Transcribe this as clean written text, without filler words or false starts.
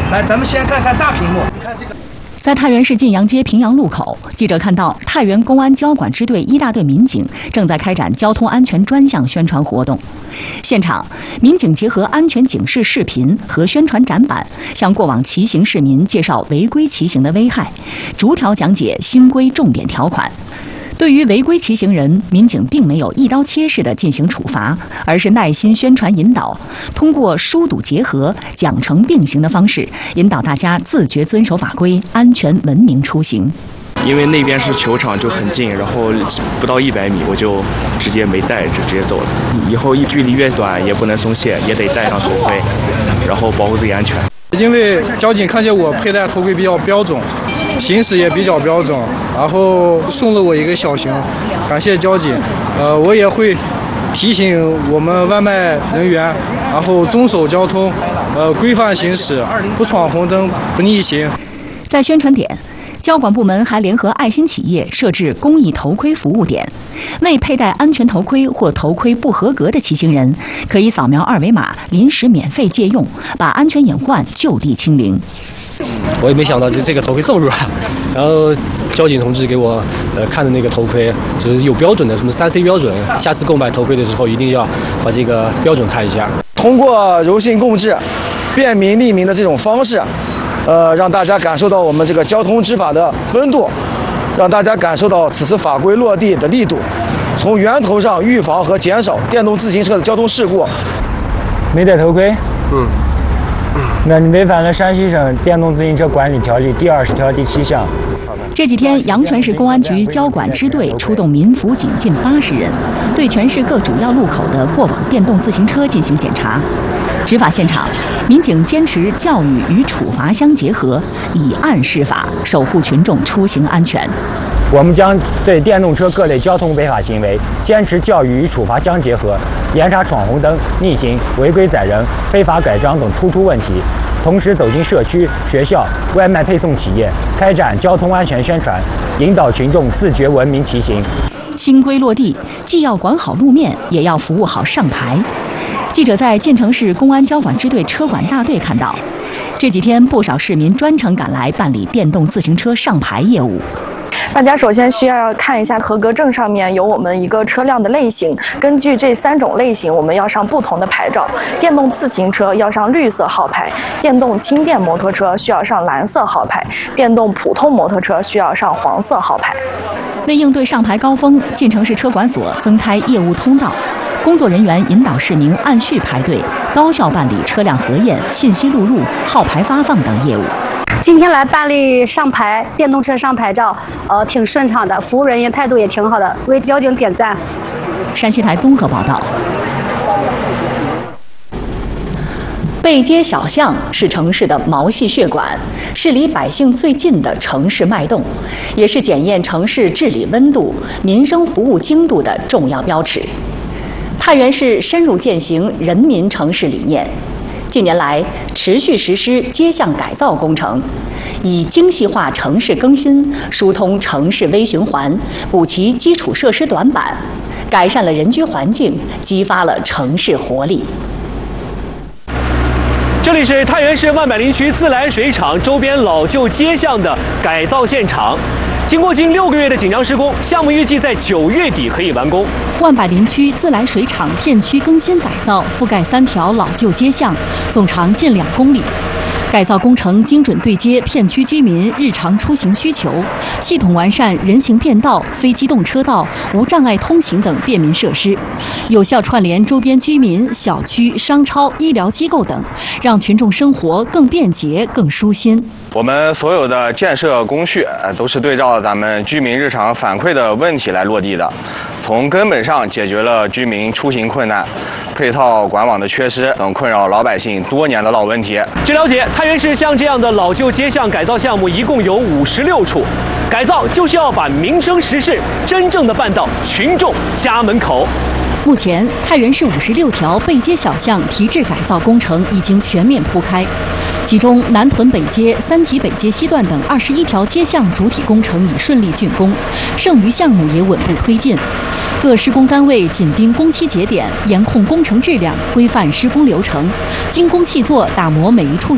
来，咱们先看看大屏幕，你看这个。 在太原市晋阳街平阳路口，记者看到太原公安交管支队1大队民警正在开展交通安全专项宣传活动。现场，民警结合安全警示视频和宣传展板，向过往骑行市民介绍违规骑行的危害，逐条讲解新规重点条款。对于违规骑行人，民警并没有一刀切式地进行处罚，而是耐心宣传引导，通过疏堵结合、奖惩并行的方式，引导大家自觉遵守法规，安全文明出行。 因为那边是球场，就很近，然后不到100米，我就直接没带，就直接走了。以后距离越短，也不能松懈，也得戴上头盔，然后保护自己安全。 因为交警看见我佩戴头盔比较标准，行驶也比较标准，然后送了我一个小型，感谢交警。我也会提醒我们外卖人员，然后遵守交通，规范行驶，不闯红灯，不逆行。 在宣传点，交管部门还联合爱心企业设置公益头盔服务点，未佩戴安全头盔或头盔不合格的骑行人，可以扫描2维码临时免费借用，把安全隐患就地清零。 我也没想到这个头盔送入来，然后交警同志给我看的那个头盔只是有标准的，什么3C 标准，下次购买头盔的时候一定要把这个标准看一下。 通过柔性共治、便民利民的这种方式，让大家感受到我们这个交通执法的温度，让大家感受到此次法规落地的力度，从源头上预防和减少电动自行车的交通事故。 没戴头盔？那你违反了山西省电动自行车管理条例第20条第7项。 这几天，阳泉市公安局交管支队出动民辅警近80人，对全市各主要路口的过往电动自行车进行检查。执法现场，民警坚持教育与处罚相结合，以案释法，守护群众出行安全。 我们将对电动车各类交通违法行为坚持教育与处罚相结合，严查闯红灯、逆行、违规载人、非法改装等突出问题，同时走进社区、学校、外卖配送企业，开展交通安全宣传，引导群众自觉文明骑行。 新规落地，既要管好路面，也要服务好上牌。记者在晋城市公安交管支队车管大队看到，这几天不少市民专程赶来办理电动自行车上牌业务。 大家首先需要看一下合格证上面有我们一个车辆的类型，根据这3种类型，我们要上不同的牌照。电动自行车要上绿色号牌，电动轻便摩托车需要上蓝色号牌，电动普通摩托车需要上黄色号牌。 为应对上牌高峰，晋城市车管所增开业务通道，工作人员引导市民按序排队，高效办理车辆核验、信息录入、号牌发放等业务。 今天来办理上牌电动车上牌照，挺顺畅的，服务人员态度也挺好的，为交警点赞。 山西台综合报道。背街小巷是城市的毛细血管，是离百姓最近的城市脉动，也是检验城市治理温度、民生服务精度的重要标尺。太原市深入践行人民城市理念，近年来持续实施街巷改造工程，以精细化城市更新、疏通城市微循环，补齐基础设施短板，改善了人居环境，激发了城市活力。 这里是太原市万柏林区自来水厂周边老旧街巷的改造现场。经过近6个月的紧张施工，项目预计在9月底可以完工。 万柏林区自来水厂片区更新改造，覆盖3条老旧街巷，总长近2公里。改造工程精准对接片区居民日常出行需求，系统完善人行便道、非机动车道、无障碍通行等便民设施，有效串联周边居民、小区、商超、医疗机构等，让群众生活更便捷、更舒心。 我们所有的建设工序都是对照咱们居民日常反馈的问题来落地的，从根本上解决了居民出行困难、配套管网的缺失等困扰老百姓多年的老问题。 据了解，太原市像这样的老旧街巷改造项目一共有56处，改造就是要把民生实事真正的办到群众家门口。 目前，太原市56条背街小巷提质改造工程已经全面铺开，其中南屯北街、3旗北街西段等21条街巷主体工程已顺利竣工，剩余项目也稳步推进。各施工单位紧盯工期节点，严控工程质量，规范施工流程，精工细作，打磨每一处